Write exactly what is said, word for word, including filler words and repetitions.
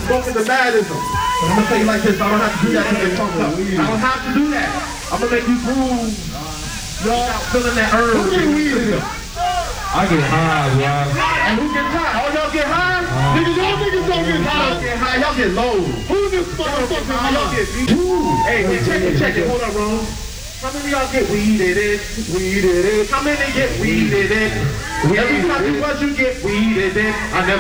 smoking the madism. I'm gonna say it like this. I don't have to do that to get pumped up. I don't have to do that. I'm gonna make you groove. Y'all feeling that herb. Who get weed? I get high, bro. And who gets high? Oh, y'all get high? Uh, niggas, y'all niggas don't get high. Y'all get high. Y'all get low. Who this motherfucker high? Y'all get weed. Hey, hey, check it, check it. Hold up, bro. How many of y'all get weeded in? Weeded in. How many get weeded in? Every time you watch, you get weeded in. I never